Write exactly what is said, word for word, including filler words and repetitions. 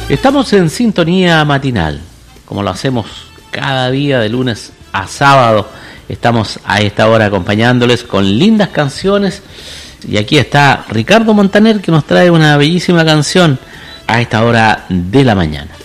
Estamos en sintonía matinal, como lo hacemos cada día de lunes a sábado. Estamos a esta hora acompañándoles con lindas canciones. Y aquí está Ricardo Montaner, que nos trae una bellísima canción a esta hora de la mañana.